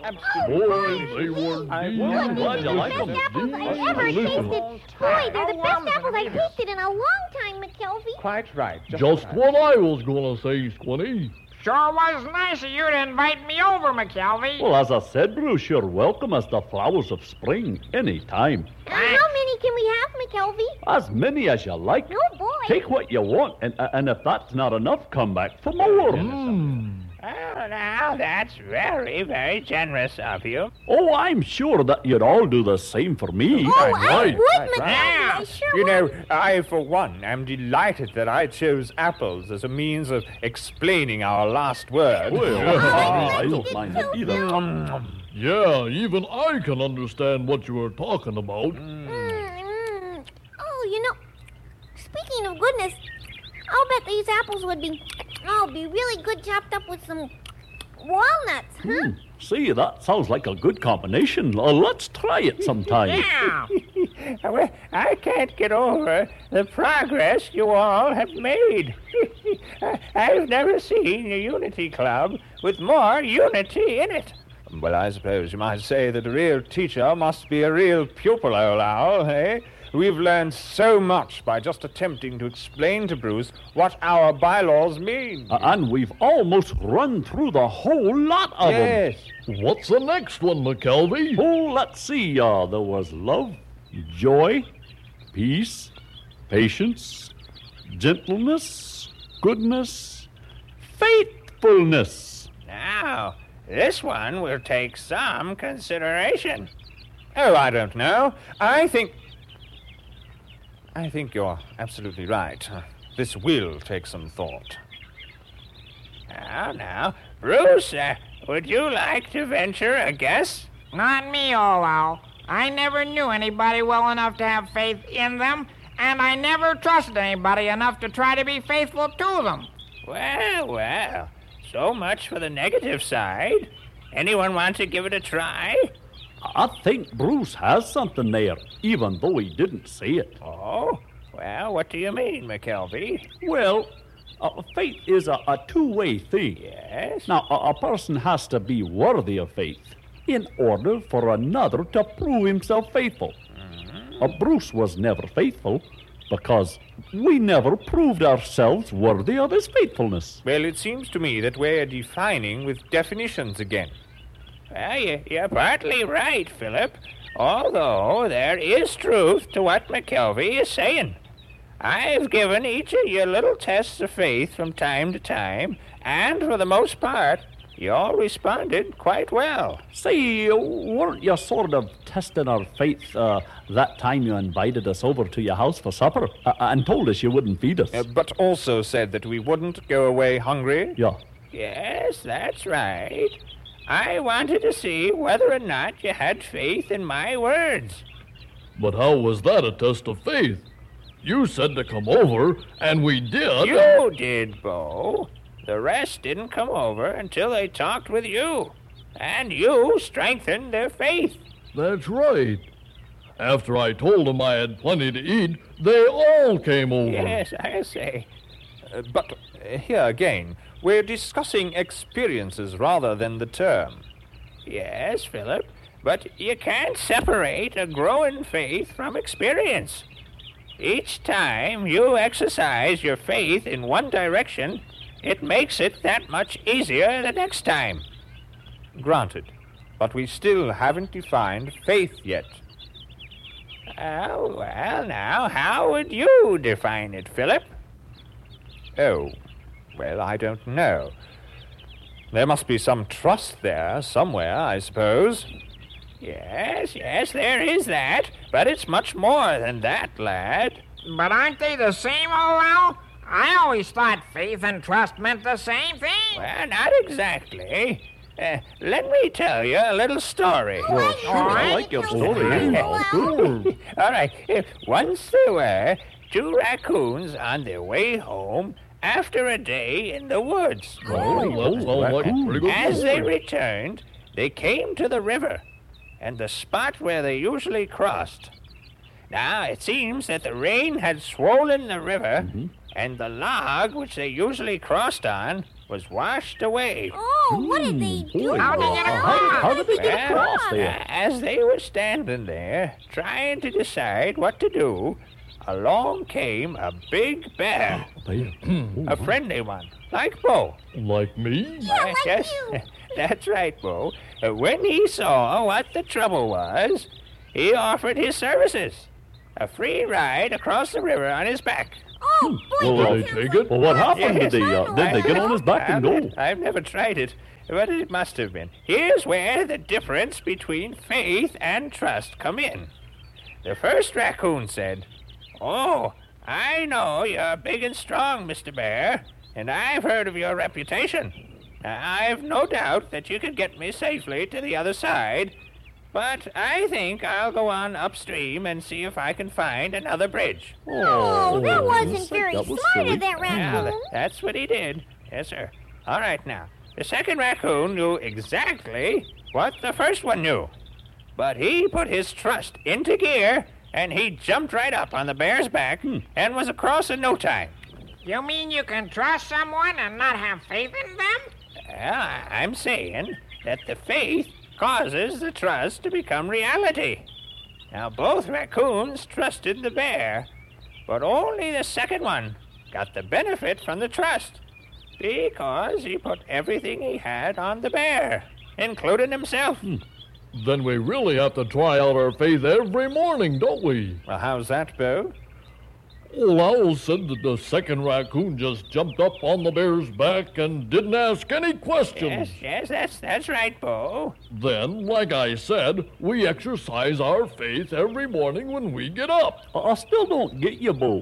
Boy, they were I'm glad you like them. Best apples I've ever tasted. Boy, they're the best apples I've tasted in a long time, McKelvey. Quite right. Just what I was gonna say, Squinty. Sure was nice of you to invite me over, McKelvey. Well, as I said, Bruce, you're welcome as the flowers of spring any time. How many can we have, McKelvey? As many as you like. Oh, boy. Take what you want, and if that's not enough, come back for more. Well, now, that's very, very generous of you. Oh, I'm sure that you'd all do the same for me. Oh, I right. would, McKelvey. I sure You would. know, I, for one, am delighted that I chose apples as a means of explaining our last word. I don't mind it either. Yeah, even I can understand what you were talking about. Oh, you know, speaking of goodness, I'll bet these apples would be really good chopped up with some walnuts, huh? See, that sounds like a good combination. Let's try it sometime. Yeah. Well, I can't get over the progress you all have made. I've never seen a Unity Club with more unity in it. Well, I suppose you might say that a real teacher must be a real pupil, old owl, eh? We've learned so much by just attempting to explain to Bruce what our bylaws mean. And we've almost run through the whole lot of them. Yes. What's the next one, McKelvey? Oh, let's see. There was love, joy, peace, patience, gentleness, goodness, faithfulness. Now, this one will take some consideration. Oh, I don't know. I think you're absolutely right. This will take some thought. Now, Bruce, would you like to venture a guess? Not me, Owl. I never knew anybody well enough to have faith in them, and I never trusted anybody enough to try to be faithful to them. Well, so much for the negative side. Anyone want to give it a try? I think Bruce has something there, even though he didn't say it. Oh, well, what do you mean, McKelvey? Well, faith is a two-way thing. Yes? Now, a person has to be worthy of faith in order for another to prove himself faithful. Bruce was never faithful because we never proved ourselves worthy of his faithfulness. Well, it seems to me that we're defining with definitions again. Well, you're partly right, Philip, although there is truth to what McKelvey is saying. I've given each of you little tests of faith from time to time, and for the most part, you all responded quite well. Say, weren't you sort of testing our faith that time you invited us over to your house for supper and told us you wouldn't feed us? But also said that we wouldn't go away hungry? Yeah. Yes, that's right. I wanted to see whether or not you had faith in my words. But how was that a test of faith? You said to come over, and we did. You did, Bo. The rest didn't come over until they talked with you. And you strengthened their faith. That's right. After I told them I had plenty to eat, they all came over. Yes, I say. But here again, we're discussing experiences rather than the term. Yes, Philip, but you can't separate a growing faith from experience. Each time you exercise your faith in one direction, it makes it that much easier the next time. Granted, but we still haven't defined faith yet. Oh, well, now, how would you define it, Philip? Oh, well, I don't know. There must be some trust there somewhere, I suppose. Yes, there is that, but it's much more than that, lad. But aren't they the same, Owl? I always thought faith and trust meant the same thing. Well, not exactly. Let me tell you a little story. Well, sure, I like your story. All right. Once there were two raccoons on their way home after a day in the woods. Well, like a pretty good As they story. returned, they came to the river and the spot where they usually crossed. Now, it seems that the rain had swollen the river, and the log which they usually crossed on was washed away. Oh, what did they do? Boy, How did they get how did they get Well, across there? as they were standing there, trying to decide what to do, along came a big bear, There. a friendly one, like Bo. Like me? like Yes, you. that's right, Bo. When he saw what the trouble was, he offered his services. A free ride across the river on his back. Oh, boy, Well, that they sounds take like it? Well, what fun. happened? Did they get on his back and go? I've never tried it, but it must have been. Here's where the difference between faith and trust come in. The first raccoon said, "Oh, I know you're big and strong, Mr. Bear, and I've heard of your reputation. I've no doubt that you could get me safely to the other side, but I think I'll go on upstream and see if I can find another bridge." Oh, that wasn't looks like very that was smart silly. of that Yeah, raccoon. that's what he did. Yes, sir. All right, now. The second raccoon knew exactly what the first one knew. But he put his trust into gear, and he jumped right up on the bear's back and was across in no time. You mean you can trust someone and not have faith in them? Well, I'm saying that the faith causes the trust to become reality. Now, both raccoons trusted the bear, but only the second one got the benefit from the trust because he put everything he had on the bear, including himself. Then we really have to try out our faith every morning, don't we? Well, how's that, Bo? Old Owl said that the second raccoon just jumped up on the bear's back and didn't ask any questions. Yes, that's right, Bo. Then, like I said, we exercise our faith every morning when we get up. I still don't get you, Bo.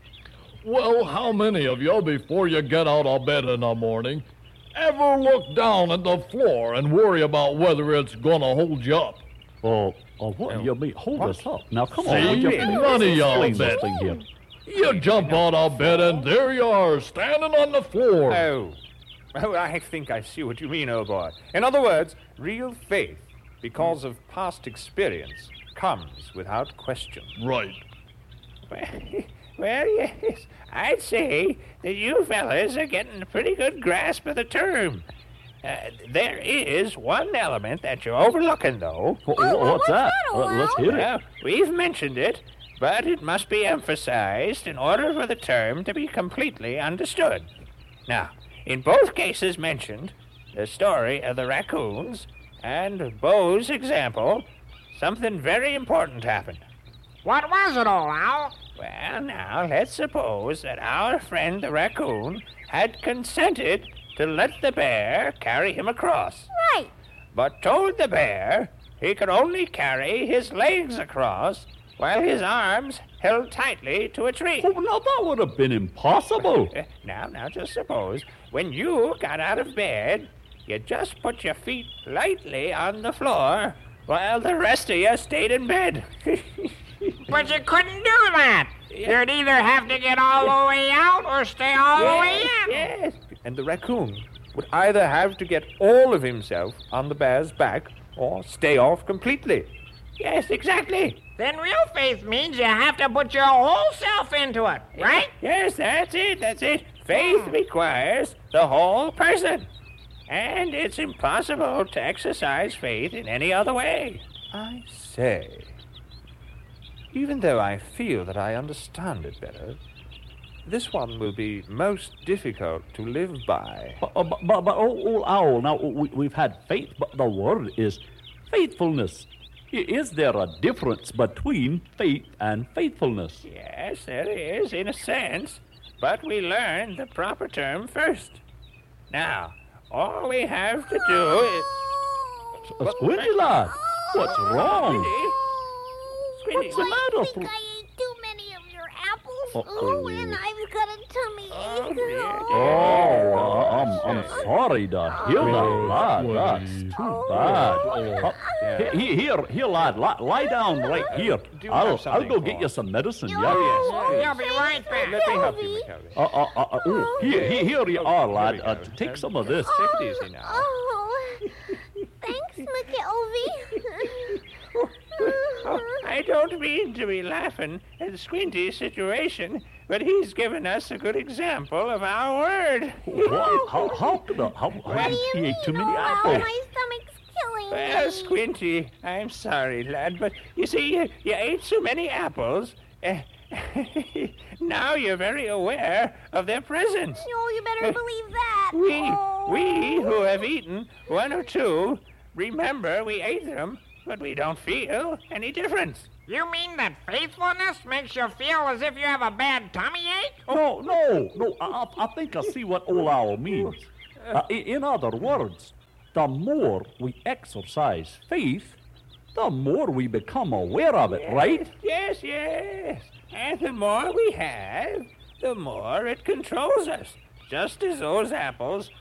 Well, how many of you, before you get out of bed in the morning, ever look down at the floor and worry about whether it's gonna hold you up? What do you mean? Hold us up. Now, come on. See? Would you please None of y'all explain this bet. thing here? You jump out of bed and there you are, standing on the floor. Oh, I think I see what you mean, old boy. In other words, real faith, because of past experience, comes without question. Right. Well, yes, I'd say that you fellas are getting a pretty good grasp of the term. There is one element that you're overlooking, though. What's that? Let's hear it. Well, we've mentioned it, but it must be emphasized in order for the term to be completely understood. Now, in both cases mentioned, the story of the raccoons and Bo's example, something very important happened. What was it, Old Owl? Well, now, let's suppose that our friend the raccoon had consented to let the bear carry him across, Right. but told the bear he could only carry his legs across while his arms held tightly to a tree. Oh, now that would have been impossible. Now, just suppose when you got out of bed, you just put your feet lightly on the floor while the rest of you stayed in bed. But you couldn't do that. You'd either have to get all the way out or stay all the way in. Yes. And the raccoon would either have to get all of himself on the bear's back or stay off completely. Yes, exactly. Then real faith means you have to put your whole self into it, right? Yes, that's it. Faith requires the whole person. And it's impossible to exercise faith in any other way. I say, even though I feel that I understand it better, this one will be most difficult to live by. But old Owl, now we've had faith, but the word is faithfulness. Is there a difference between faith and faithfulness? Yes, there is, in a sense. But we learned the proper term first. Now, all we have to do is... Squinty lad, what's wrong? Squinty, What's the I matter? think I ate too many of your apples. Uh-oh. Oh, and I've got a tummy Oh, ache. dear. I'm sorry to hear that, lad. That's too bad. Here, lad, lie down right here. Do you have I'll something go for get us? you some medicine. Oh, Yeah. You'll be right back. Let me help you, McKelvey. Here you are, lad. Here we go. Take some of this. Take it easy now. Oh, thanks, McKelvey. I don't mean to be laughing at Squinty's situation, but he's given us a good example of our word. What? How What do you he mean, ate too many Owl? apples? My stomach's killing Well, me. Squinty, I'm sorry, lad, but you see, you ate so many apples. Now you're very aware of their presence. No, you better believe that. We who have eaten one or two, remember we ate them, but we don't feel any difference. You mean that faithfulness makes you feel as if you have a bad tummy ache? No. I think I see what Old Owl means. In other words, the more we exercise faith, the more we become aware of it, right? Yes. And the more we have, the more it controls us. Just as those apples